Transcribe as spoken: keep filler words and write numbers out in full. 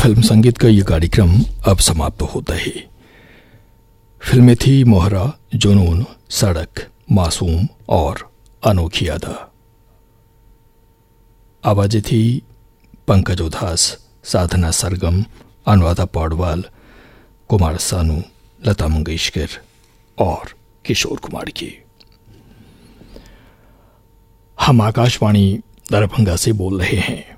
Film संगीत का ये कार्यक्रम अब समाप्त होता है। फिल्में थी मोहरा, जुनून, सड़क, मासूम और अनोखी अदा। आवाजें थी पंकज उधास, साधना सरगम, अनुराधा पौडवाल, कुमार सानू, लता मंगेशकर और किशोर कुमार की। हम आकाशवाणी दरभंगा से बोल रहे हैं।